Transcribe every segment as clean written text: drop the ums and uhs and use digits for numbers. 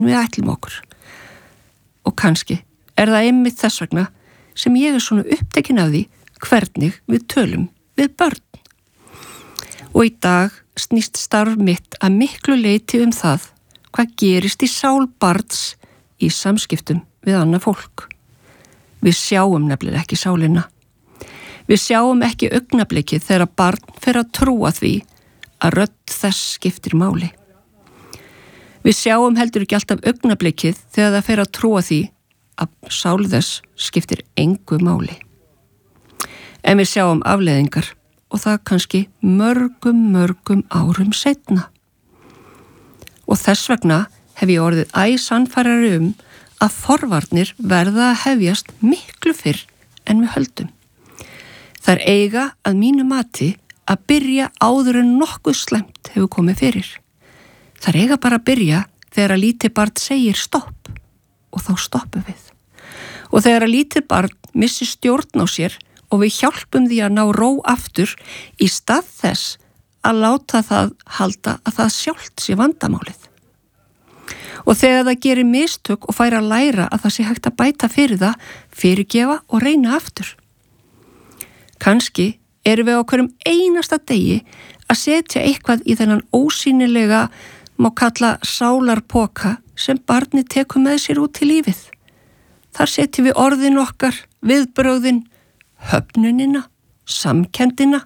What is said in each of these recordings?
við ætlum okkur. Og kannski það einmitt þess vegna sem ég svona upptekin af því hvernig við tölum við börn. Og í dag snýst starf mitt að miklu leyti það hvað gerist í sál barns í samskiptum við annað fólk. Við sjáum nefnilega ekki sálina. Við sjáum ekki augnablikið þegar barn fer að trúa því að rödd þess skiptir máli. Við sjáum heldur ekki alltaf augnablikið þegar það fer að trúa því að sál þess skiptir engu máli. En við sjáum afleiðingar og það kannski mörgum árum seinna. Og þess vegna hef ég orðið sannfærari að forvarnir verða að hefjast miklu fyrr en við höldum. Þær eiga að mínu mati að byrja áður en nokkuð slæmt hefur komið fyrir. Þær eiga bara að byrja þegar að lítið barn segir stopp og þá stoppum við. Og þegar að lítið barn missi stjórn á sér og við hjálpum því að ná ró aftur í stað þess að láta það halda að það sjálft sé vandamálið. Og þegar það gerir mistök og fær að læra að það sé hægt að bæta fyrir það, fyrirgefa og reyna aftur. Kannski erum við á hverjum einasta degi að setja eitthvað í þennan ósýnilega, má kalla sálarpoka sem barni tekur með sér út í lífið. Þar setjum við orðin okkar, viðbrögðin, höfnunina, samkenndina,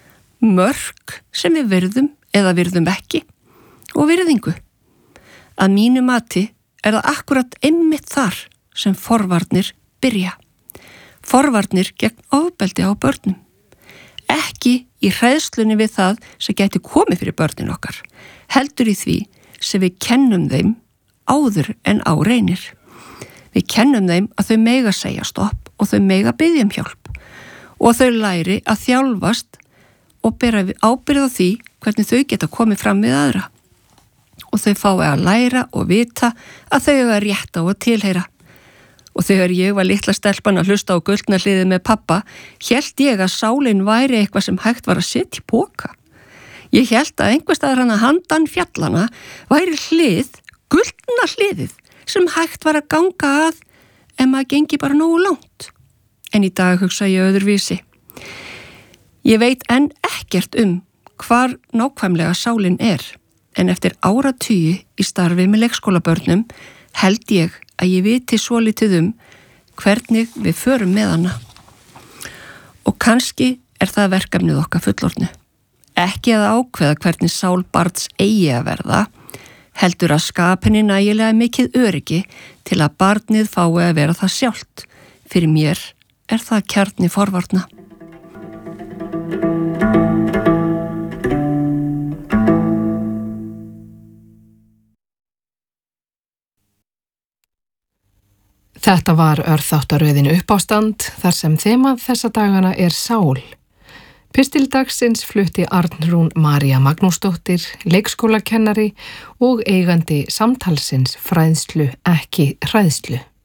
mörk sem við virðum eða virðum ekki og virðingu. Að mínu mati það akkurat einmitt þar sem forvarnir byrja. Forvarnir gegn ofbeldi á börnum. Ekki í hræðslunni við það sem gæti komið fyrir börnin okkar, heldur í því sem við kennum þeim áður en á reynir. Við kennum þeim að þau mega segja stopp og þau mega biðja hjálp og þau læri að þjálfast og bera ábyrgð á því hvernig þau geta komið fram við aðra. Og þau fái að læra og vita að þau eiga rétt á að tilheyra. Og þegar ég var litla stelpan að hlusta á gullna hliðið með pappa, hélt ég að sálin væri eitthvað sem hægt var að setja í poka. Ég hélt að einhvers staðar hana handan fjallana væri hlið, gullna hliðið, sem hægt var að ganga að ef maður gengi bara nógu langt. En í dag hugsa ég öðruvísi. Ég veit enn ekkert hvar nákvæmlega sálin en eftir áratugi í starfi með leikskólabörnum held ég að ég viti svolítið hvernig við förum með hana. Og kannski það verkefnið okkar fullorðnu. Ekki að ákveða hvernig sál barns eigi að verða, heldur að skapa henni nægilega mikið öryggi til að barnið fái að vera það sjálft. Fyrir mér það kjarni forvarna. Þetta var örþáttaröðin Uppástand, þar sem þemað þessa dagana sál. Pistil dagsins flutti Arnrún María Magnúsdóttir, leikskólakennari og eigandi samtalsins Fræðslu ekki hræðslu.